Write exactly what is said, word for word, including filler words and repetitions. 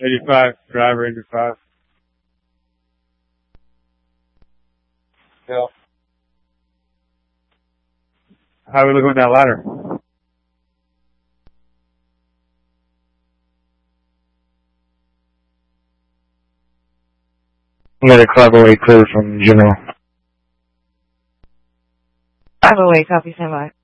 eighty-five, driver eighty-five. Yeah. How are we looking with that ladder? Medic five oh eight clear from General. five oh eight, copy, stand by.